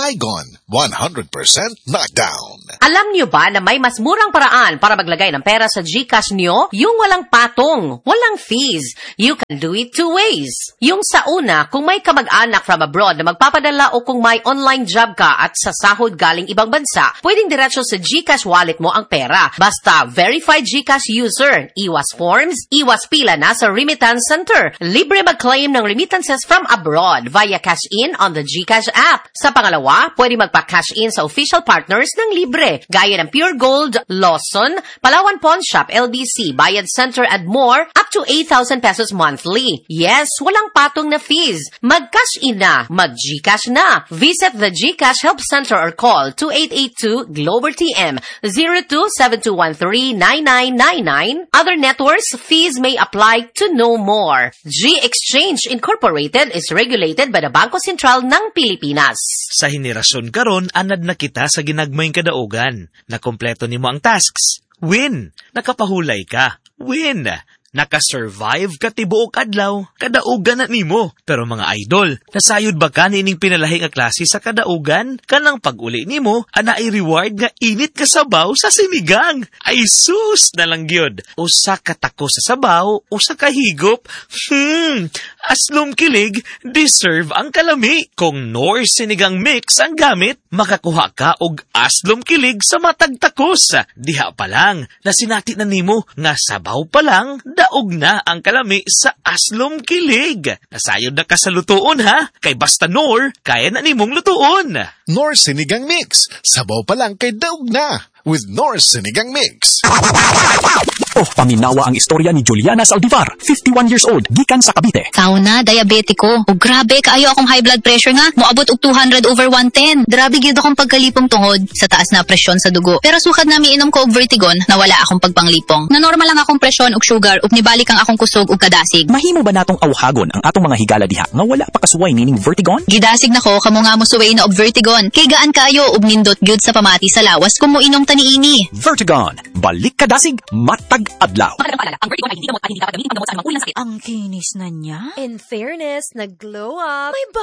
Saigon, 100% knockdown. Alam niyo ba na may mas murang paraan para maglagay ng pera sa GCash niyo? Yung walang patong, walang fees. You can do it two ways. Yung sa una, kung may kamag-anak from abroad na magpapadala o kung may online job ka at sa sahod galing ibang bansa, pwedeng diretso sa GCash wallet mo ang pera. Basta verified GCash user, iwas forms, iwas pila na sa remittance center. Libre mag-claim ng remittances from abroad via cash in on the GCash app. Sa pangalawa, pwede magpa-cash in sa official partners ng libre, gaya ng Pure Gold, Lawson, Palawan Pawn Shop, LBC, Bayad Center, and more, up to 8,000 pesos monthly. Yes, walang patong na fees. Mag-cash in na, mag-GCash na. Visit the GCash Help Center or call 2882-GLOBER-TM 0272139999. Other networks, fees may apply to know more. G-Exchange Incorporated is regulated by the Bangko Sentral ng Pilipinas. Sa henerasyon karon, anad na kita sa ginagmayng kadaugan. Nakompleto nimo ang tasks. Win! Nakapahulay ka. Win! Nakasurvive ka tibuok adlaw. Kadaugan na nimo. Pero mga idol, nasayod ba ka nining pinalahi nga klase sa kadaugan? Kanang pag-uli nimo, ana ay reward nga init ka sabaw sa sinigang. Ay sus na lang gyud. Usa ka tako sa sabaw, usa ka higop. Aslom kilig, deserve ang kalami. Kung Nor sinigang mix ang gamit, makakuha ka og aslom kilig sa matag takos. Diha pa lang, nasinati na nimo nga sabaw pa lang, daog na ang kalami sa aslom kilig. Nasayod na ka sa lutuon ha, kay basta Nor, kaya na nimong lutuon. Nor Sinigang Mix. Sabaw pa lang kay daog na. With Nor Sinigang Mix. Paminawa ang istorya ni Juliana Saldivar, 51 years old, gikan sa Cavite. Kauna, diabetiko. O grabe, kaayo akong high blood pressure nga. Moabot og 200/110. Grabe gyud akong pagkalipong tungod sa taas na presyon sa dugo. Pero sukad na miinom ko og Vertigon, nawala akong pagpanglipong. Nanormal lang akong presyon og sugar ug nibalik ang akong kusog ug kadasig. Mahimo ba natong awhagon ang atong mga higala diha nga wala pa kasuway nining Vertigon? Gidasig nako kamo nga mosuway na og Vertigon. Kay gaan kaayo ug nindot gyud sa pamati sa lawas kung moinom ta niini. Vertigon, balik kadasig, matag adlaw. Ang Vertigon ay hindi gamot at hindi dapat gamitin panggamot sa anumang uri ng sakit. Ang kinis na niya. In fairness, nag-glow up. May